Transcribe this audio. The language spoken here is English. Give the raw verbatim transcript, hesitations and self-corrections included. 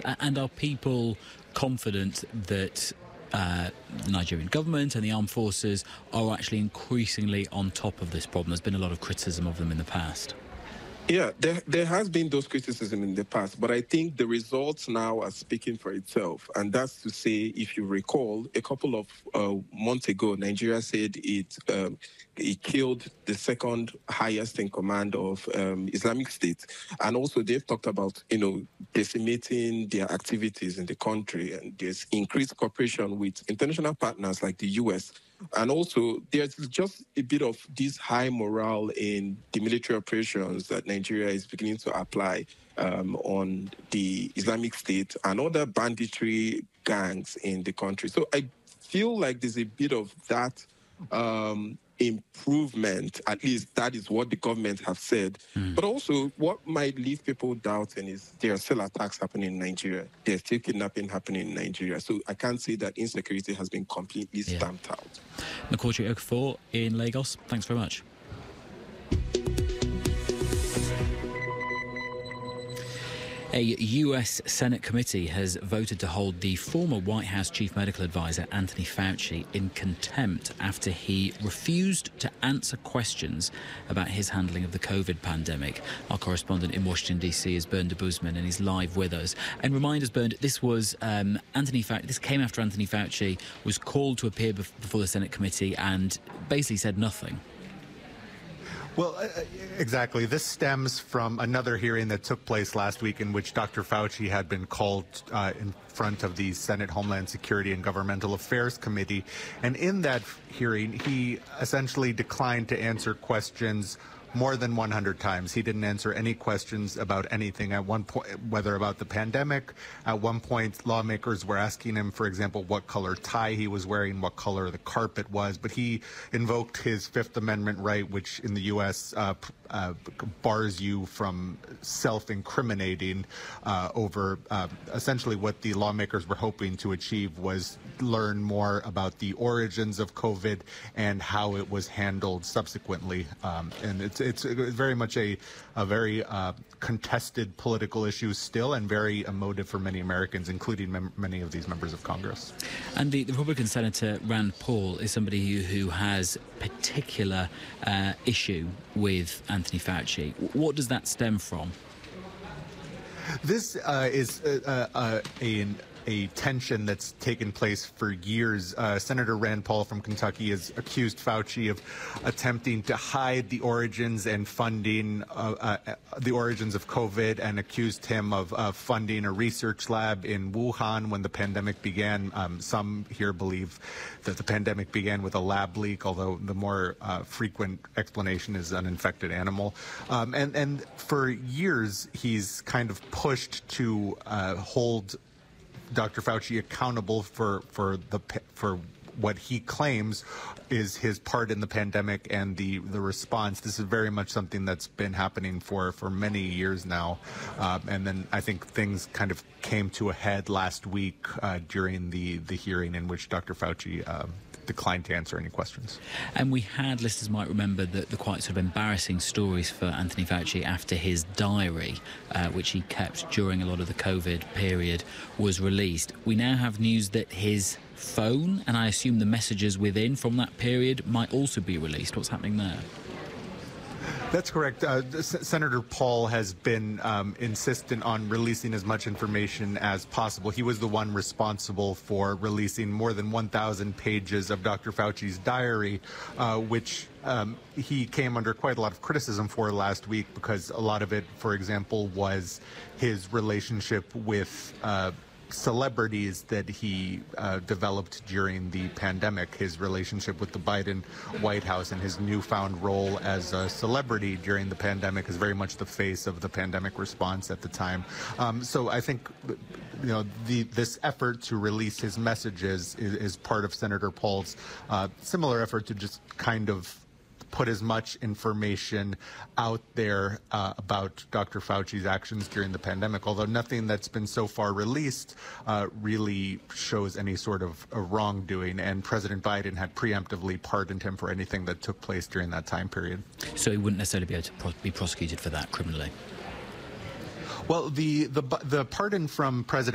A- And are people confident that uh, the Nigerian government and the armed forces are actually increasingly on top of this problem? There's been a lot of criticism of them in the past. Yeah, there, there has been those criticism in the past, but I think the results now are speaking for itself. And that's to say, if you recall, a couple of uh, months ago, Nigeria said it um, it killed the second highest in command of um, Islamic State. And also they've talked about, you know, decimating their activities in the country. And there's increased cooperation with international partners like the U S. And also, there's just a bit of this high morale in the military operations that Nigeria is beginning to apply um, on the Islamic State and other banditry gangs in the country. So I feel like there's a bit of that um, improvement. At least that is what the government have said. Mm. But also, what might leave people doubting is there are still attacks happening in Nigeria. There's still kidnapping happening in Nigeria. So I can't say that insecurity has been completely yeah. stamped out. Nkwuchi Okafor in Lagos, thanks very much. A U S Senate committee has voted to hold the former White House chief medical advisor Anthony Fauci in contempt after he refused to answer questions about his handling of the COVID pandemic. Our correspondent in Washington, D C is Bernd Debusman, and he's live with us. And remind us, Bernd, this was um, Anthony Fauci. This came after Anthony Fauci was called to appear before the Senate committee and basically said nothing. Well, uh, exactly. This stems from another hearing that took place last week in which Doctor Fauci had been called uh, in front of the Senate Homeland Security and Governmental Affairs Committee. And in that hearing, he essentially declined to answer questions more than one hundred times. He didn't answer any questions about anything. At one point, whether about the pandemic, at one point lawmakers were asking him, for example, what color tie he was wearing, what color the carpet was, but he invoked his Fifth Amendment right, which in the U S uh, uh, bars you from self-incriminating uh, over uh, essentially what the lawmakers were hoping to achieve was learn more about the origins of COVID and how it was handled subsequently. Um, and it's It's very much a, a very uh, contested political issue still, and very emotive for many Americans, including mem- many of these members of Congress. And the, the Republican Senator Rand Paul is somebody who, who has particular uh, issue with Anthony Fauci. What does that stem from? This uh, is uh, uh, a a tension that's taken place for years. Uh, Senator Rand Paul from Kentucky has accused Fauci of attempting to hide the origins and funding, uh, uh, the origins of COVID, and accused him of uh, funding a research lab in Wuhan when the pandemic began. Um, some here believe that the pandemic began with a lab leak, although the more uh, frequent explanation is an infected animal. Um, and, and for years, he's kind of pushed to uh, hold Doctor Fauci accountable for for the for what he claims is his part in the pandemic and the the response. This is very much something that's been happening for for many years now, um, and then I think things kind of came to a head last week uh, during the the hearing in which Doctor Fauci Uh, declined to answer any questions. And we had, listeners might remember, the, the quite sort of embarrassing stories for Anthony Fauci after his diary, uh, which he kept during a lot of the COVID period, was released. We now have news that his phone, and I assume the messages within from that period, might also be released. What's happening there? That's correct. Uh, S- Senator Paul has been um, insistent on releasing as much information as possible. He was the one responsible for releasing more than one thousand pages of Doctor Fauci's diary, uh, which um, he came under quite a lot of criticism for last week because a lot of it, for example, was his relationship with uh, celebrities that he uh, developed during the pandemic, his relationship with the Biden White House and his newfound role as a celebrity during the pandemic is very much the face of the pandemic response at the time. Um, so I think, you know, the, this effort to release his messages is, is part of Senator Paul's uh, similar effort to just kind of put as much information out there uh, about Doctor Fauci's actions during the pandemic, although nothing that's been so far released uh, really shows any sort of uh, wrongdoing, and President Biden had preemptively pardoned him for anything that took place during that time period. So he wouldn't necessarily be able to pro- be prosecuted for that criminally? Well, the, the, the pardon from President